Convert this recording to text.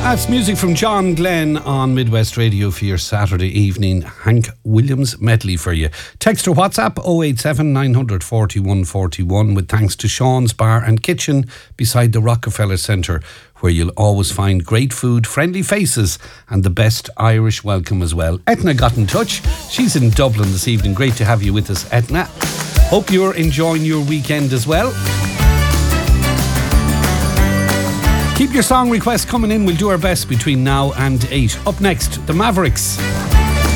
That's music from John Glenn on Midwest Radio for your Saturday evening Hank Williams medley for you. Text or WhatsApp 087 941 41 with thanks to Sean's Bar and Kitchen beside the Rockefeller Centre, where you'll always find great food, friendly faces and the best Irish welcome as well. Etna got in touch. She's in Dublin this evening. Great to have you with us, Etna. Hope you're enjoying your weekend as well. Keep your song requests coming in. We'll do our best between now and 8. Up next, the Mavericks.